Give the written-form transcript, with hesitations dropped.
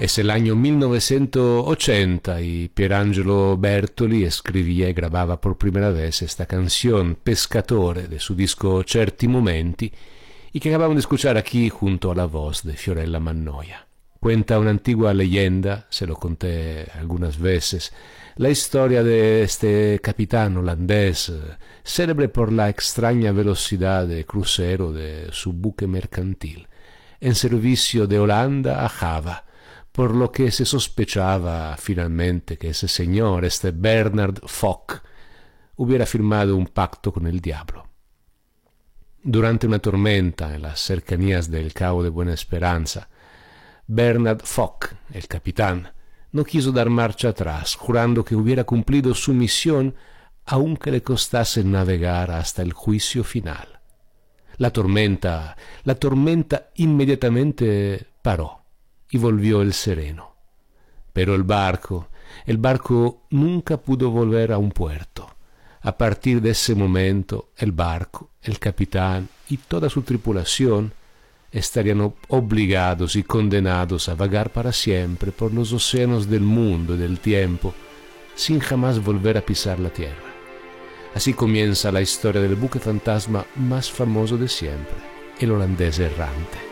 Es el año 1980 y Pierangelo Bertoli escribía y grababa por primera vez esta canción Pescatore de su disco Certi Momenti y que acabamos de escuchar aquí junto a la voz de Fiorella Mannoia. Cuenta una antigua leyenda, se lo conté algunas veces, la historia de este capitán holandés, célebre por la extraña velocidad de crucero de su buque mercantil, en servicio de Holanda a Java, por lo que se sospechaba finalmente que ese señor, este Bernard Fock, hubiera firmado un pacto con el diablo. Durante una tormenta en las cercanías del Cabo de Buena Esperanza, Bernard Fock, el capitán, no quiso dar marcha atrás, jurando que hubiera cumplido su misión aunque le costase navegar hasta el juicio final. La tormenta inmediatamente paró y volvió el sereno. Pero el barco nunca pudo volver a un puerto. A partir de ese momento, el barco, el capitán y toda su tripulación estarían obligados y condenados a vagar para siempre por los océanos del mundo y del tiempo, sin jamás volver a pisar la tierra. Así comienza la historia del buque fantasma más famoso de siempre, el holandés errante.